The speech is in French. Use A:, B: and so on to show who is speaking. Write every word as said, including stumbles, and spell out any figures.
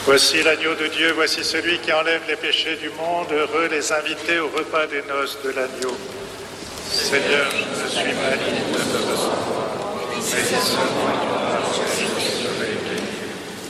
A: Voici l'agneau de Dieu, voici celui qui enlève les péchés du monde, heureux les invités au repas des noces de l'agneau. Seigneur, je ne suis pas digne de te recevoir, mais dis seulement